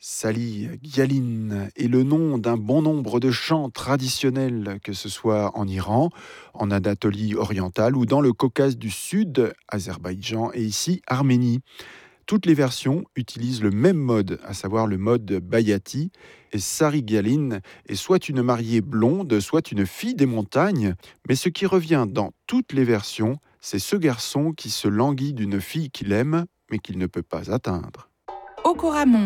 Sali Gyalin est le nom d'un bon nombre de chants traditionnels, que ce soit en Iran, en Anatolie orientale ou dans le Caucase du Sud, Azerbaïdjan et ici Arménie. Toutes les versions utilisent le même mode, à savoir le mode Bayati. Et Sari Gyalin est soit une mariée blonde, soit une fille des montagnes. Mais ce qui revient dans toutes les versions, c'est ce garçon qui se languit d'une fille qu'il aime, mais qu'il ne peut pas atteindre. Okoramon